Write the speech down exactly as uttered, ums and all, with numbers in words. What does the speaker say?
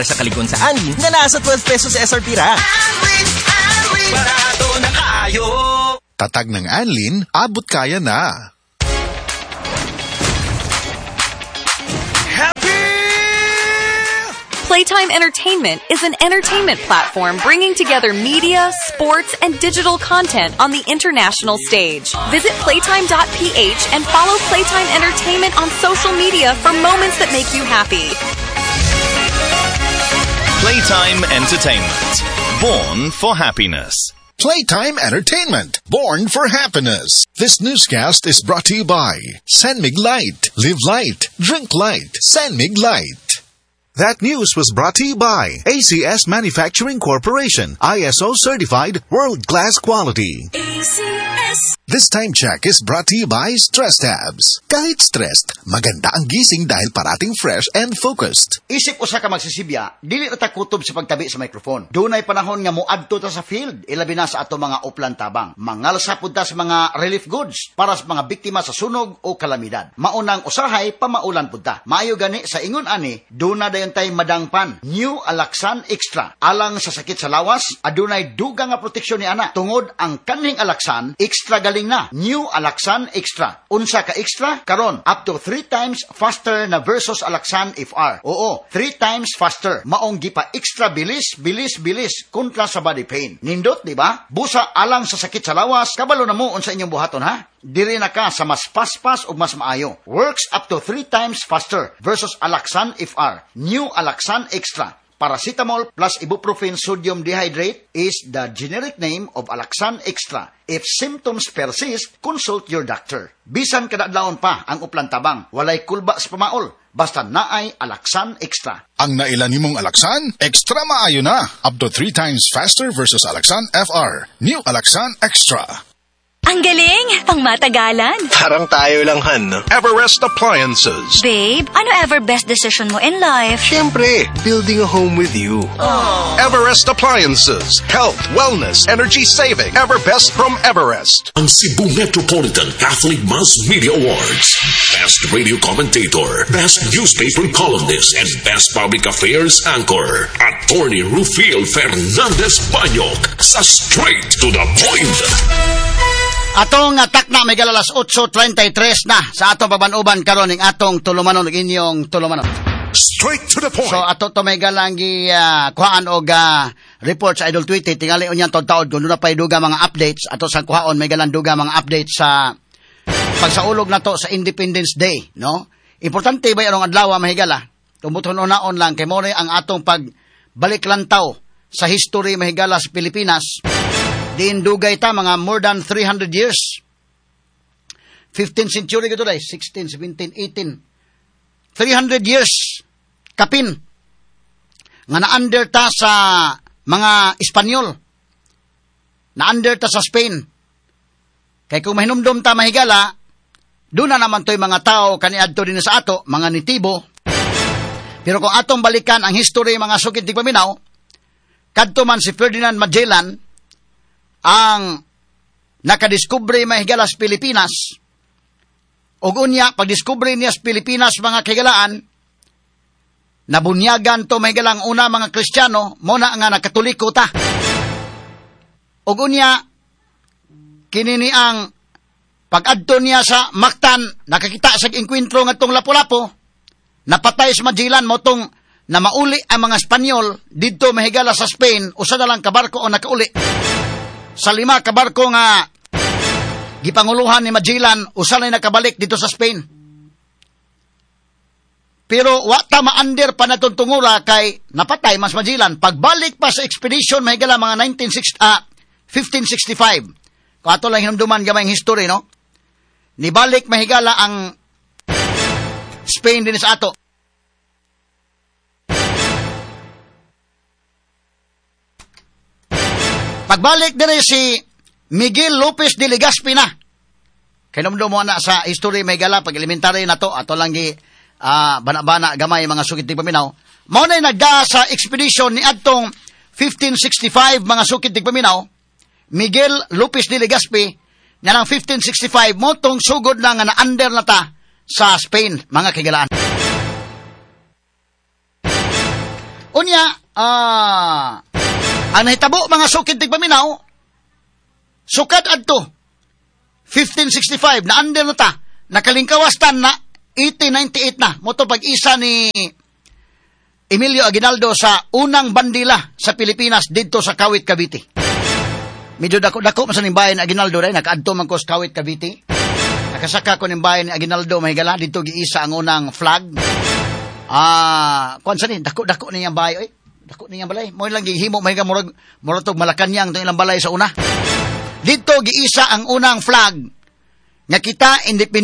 sa kaligon sa Anlin na nasa twelve pesos S R P ra. Anlin, Anlin, barato na kayo. Tatag ng Anlin, abot kaya na. Playtime Entertainment is an entertainment platform bringing together media, sports, and digital content on the international stage. Visit playtime dot p h and follow Playtime Entertainment on social media for moments that make you happy. Playtime Entertainment. Born for happiness. Playtime Entertainment. Born for happiness. This newscast is brought to you by Sanmig Light. Live light. Drink light. Sanmig Light. That news was brought to you by A C S Manufacturing Corporation, I S O certified, world-class quality. A C S. This time check is brought to you by Stress Tabs. Kahit stressed, maganda ang gising dahil parating fresh and focused. Isip usa ka magsisibya, dili na ta kutob sa pagtabi sa microphone. Dunay panahon nga moadto ta sa field, ilabi na sa ato mga uplan tabang. Mangalsa pud ta sa mga relief goods para sa mga biktima sa sunog o kalamidad. Maunang usahay pamaulan pud ta. Maayo gani sa ingon ani, duna dayon tay madangpan. New Alaxan Extra. Alang sa sakit sa lawas, adunay dugang nga proteksyon ni ana. Tungod ang kanhing Alaxan, extra galing na. New Alaxan Extra. Unsa ka extra? Karon, up to three times faster na versus Alaxan F R. Oo, three times faster. Maong gipa extra bilis, bilis, bilis kontra sa body pain. Nindot, di ba? Busa alang sa sakit sa lawas, kabalo na mo unsa inyong buhaton ha? Diri na ka sa mas paspas o mas maayo. Works up to three times faster versus Alaxan F R. New Alaxan Extra. Paracetamol plus ibuprofen sodium dehydrate is the generic name of Alaxan Extra. If symptoms persist, consult your doctor. Bisan kadadlaon pa ang uplan tabang, walay kulba sa pamaol, basta naay Alaxan Extra. Ang nailan nimong Alaxan, extra maayo na. Up to three times faster versus Alaxan F R. New Alaxan Extra. Ang galing! Pang matagalan. Parang tayo lang, Han. Everest Appliances. Babe, ano ever best decision mo in life? Siyempre, building a home with you. Aww. Everest Appliances. Health, wellness, energy saving. Everbest from Everest. Ang Cebu Metropolitan Catholic Mass Media Awards. Best Radio Commentator, Best Newspaper Columnist, and Best Public Affairs Anchor. Attorney Rufil Fernandez Banyok sa Straight to the Point. Atong atak na may galalas eight thirty-three na sa atong pabanuban karon ning atong tulumanon ug inyong tulumanon. Straight to the point. So ato to may galangi uh, kuhaan og uh, report sa Idol Tweety tingali unyan taud-taud kun na pay duga mga updates ato sa kuhaon may galang duga mga updates sa pagsaulog nato sa Independence Day, no? Importante ba arong adlaw mahigala? Tumuton unaon lang kay mo ang atong pagbalik lantaw sa history mahigala sa Pilipinas. Din dugay ta mga more than three hundred years. fifteenth century gito day, sixteen, seventeen, eighteen. three hundred years kapin nga na-under ta sa mga Espanyol. Na-under ta sa Spain. Kay kung mahinumdum ta mahigala, doon na naman to'y mga tao kaniadto din sa ato, mga nitibo. Pero kung atong balikan ang history mga sugid ti paminaw, kadto man si Ferdinand Magellan ang nakadiskubre mahigala sa Pilipinas. Og unya, pagdiskubre niya sa Pilipinas mga kahigalaan, nabunyagan to mahigalang una mga Kristiyano, muna nga nakatoliko ta. Og unya, kinini ang pag-adto niya sa Mactan, nakakita sa inkwentro nga tong Lapu-Lapu, napatay sa Magellan mo tong na mauli ang mga Espanyol dito mahigala sa Spain, usa na lang kabarko o nakauli. Sa lima kabarko nga gipanguluhan ni Magellan, usa na nakabalik dito sa Spain. Pero wa ta ma-under pa natong tungura kay napatay mas Magellan. Pagbalik pa sa expedition mahigala mga nineteen sixty, ah, fifteen sixty-five. Kung ato lang hinumduman gamay ang history, no? Nibalik mahigala ang Spain din sa ato. Pagbalik din si Miguel Lopez de Legazpi na. Kinumdo mo na sa history may gala, pag elementary na to, ato lang gi uh, bana-bana gamay mga sukit ti paminaw. Mao na nagda sa expedition ni adtong fifteen sixty-five mga sukit ti paminaw, Miguel Lopez de Legazpi, na ng fifteen sixty-five, mo tong sugod na nga na-under na ta sa Spain, mga kigalaan. Unya, ah, ang nahitabo mga sukid tigpaminaw, sukat adto, fifteen sixty-five, na under na ta, nakalingkawastan na, eighteen ninety-eight na, moto pag-isa ni Emilio Aguinaldo sa unang bandila sa Pilipinas dito sa Kawit, Cavite. Medyo dako-dako man sa nimbayan ni Aguinaldo rin, nakaadto man ko sa Kawit, Cavite. Nakasaka ko nimbayan ni Aguinaldo, mahigala, dito giisa ang unang flag. Ah, kuan sa ni, dako-dako niyang bahay, oy. Dako niyang balay. Mo lang gihimo mahiga murag murag tog Malacañang tong ilang balay sa una. Dito giisa ang unang flag nga kita independent